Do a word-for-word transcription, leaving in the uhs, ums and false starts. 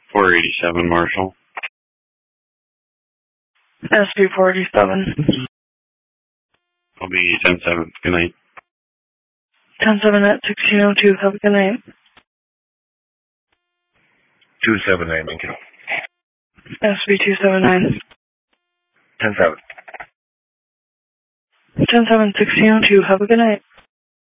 four eighty-seven, Marshall. S B four eighty-seven. I'll be ten seven. Good night. ten seven at sixteen oh two. Have a good night. two seven nine, thank you. S B two seven nine. ten seven. ten seven, sixteen oh two. Have a good night.